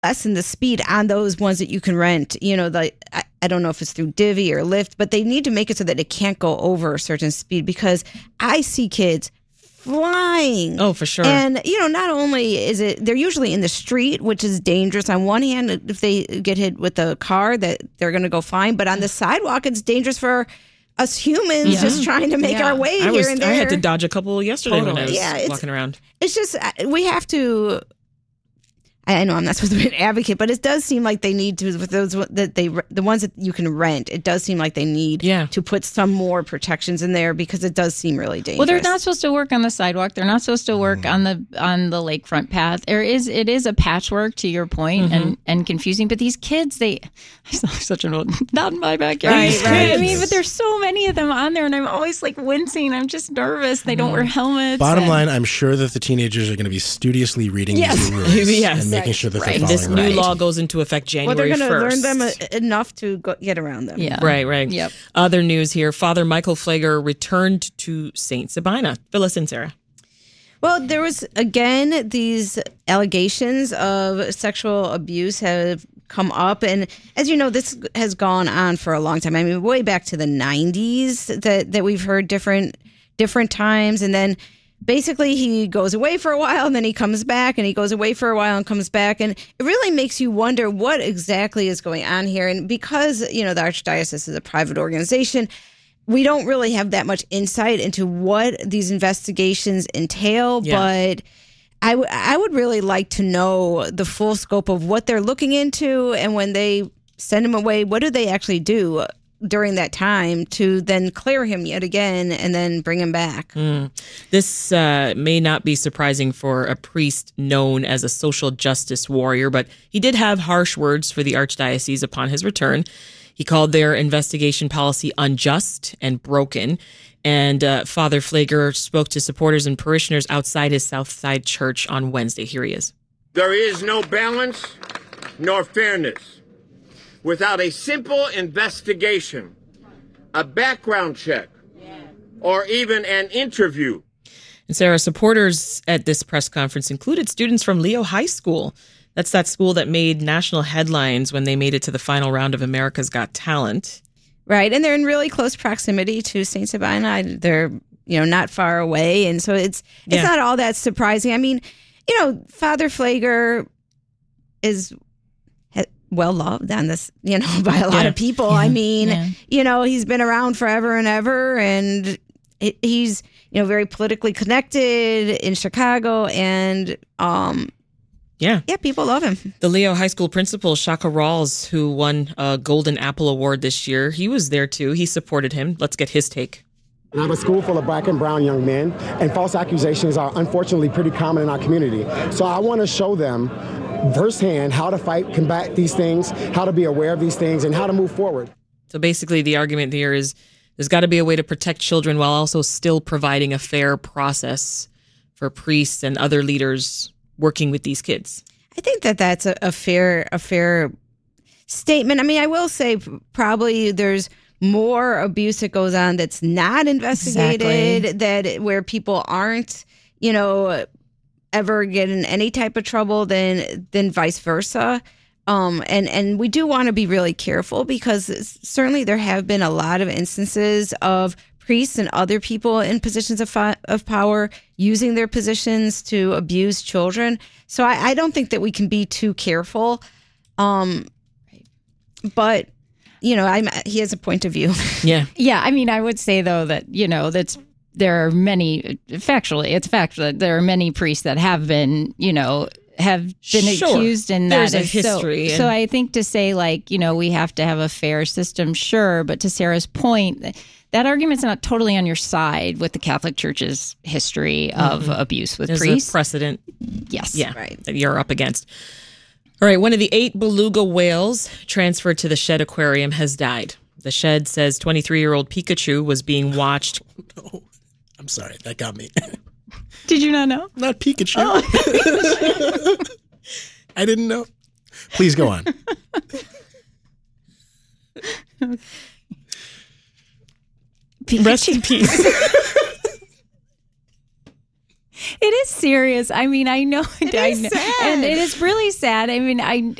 lessen the speed on those ones that you can rent. I don't know if it's through Divvy or Lyft, but they need to make it so that it can't go over a certain speed, because I see kids flying. Oh, for sure. And, not only they're usually in the street, which is dangerous. On one hand, if they get hit with a car, that they're going to go flying. But on the sidewalk, it's dangerous for us humans just trying to make our way here and there. I had to dodge a couple yesterday when I was walking around. It's just, we have to... I know I'm not supposed to be an advocate, but it does seem like they need to, with those the ones that you can rent, it does seem like they need to put some more protections in there, because it does seem really dangerous. Well, they're not supposed to work on the sidewalk. They're not supposed to work on the lakefront path. It is a patchwork, to your point, and confusing. But these kids, I sound like such an old, not in my backyard. Right. I mean, but there's so many of them on there, and I'm always like wincing. I'm just nervous. They don't wear helmets. Bottom line, I'm sure that the teenagers are going to be studiously reading these new rules and making sure that they're following this new law goes into effect January 1st. Well, they're going to learn them enough to get around them. Yeah. Right. Yep. Other news here. Father Michael Pfleger returned to St. Sabina. Fill us in, Sarah. Well, there was, again, these allegations of sexual abuse have come up. And as you know, this has gone on for a long time. I mean, way back to the 90s that we've heard different times. And then basically he goes away for a while and then he comes back, and he goes away for a while and comes back. And it really makes you wonder what exactly is going on here. And because, the Archdiocese is a private organization, we don't really have that much insight into what these investigations entail. Yeah. But I would really like to know the full scope of what they're looking into, and when they send him away, what do they actually do during that time to then clear him yet again and then bring him back. This may not be surprising for a priest known as a social justice warrior, but he did have harsh words for the Archdiocese upon his return. He called their investigation policy unjust and broken. And Father Pfleger spoke to supporters and parishioners outside his Southside Church on Wednesday. Here he is. There is no balance nor fairness without a simple investigation, a background check, or even an interview. And Sarah, supporters at this press conference included students from Leo High School. That's that school that made national headlines when they made it to the final round of America's Got Talent. Right, and they're in really close proximity to St. Sabina. They're, not far away, and so it's not all that surprising. I mean, Father Pfleger is well loved on this, by a lot of people. Yeah. I mean, he's been around forever and ever, and he's, very politically connected in Chicago, and people love him. The Leo High School principal, Shaka Rawls, who won a Golden Apple Award this year, he was there too. He supported him. Let's get his take. I'm a school full of black and brown young men, and false accusations are unfortunately pretty common in our community. So I want to show them firsthand how to combat these things, how to be aware of these things, and how to move forward. So basically the argument here is there's got to be a way to protect children while also still providing a fair process for priests and other leaders working with these kids. I think that a fair statement. I mean, I will say probably there's more abuse that goes on that's not investigated, where people aren't, ever get in any type of trouble than vice versa. And we do want to be really careful, because certainly there have been a lot of instances of priests and other people in positions of power using their positions to abuse children. So I don't think that we can be too careful. But he has a point of view. Yeah. Yeah. I mean, I would say, though, that, there are many, it's factual that there are many priests that have been, accused in that. There's a history. So I think to say, we have to have a fair system, sure. But to Sarah's point, that argument's not totally on your side with the Catholic Church's history of abuse with priests. There's a precedent. Yes. Yeah. Right. That you're up against. All right, one of the 8 beluga whales transferred to the Shedd Aquarium has died. The Shedd says 23-year-old Pikachu was being watched. No, I'm sorry, that got me. Did you not know? Not Pikachu. Oh. I didn't know. Please go on. Rest in peace. It is serious. I mean, I know, is sad. and it is really sad. I mean,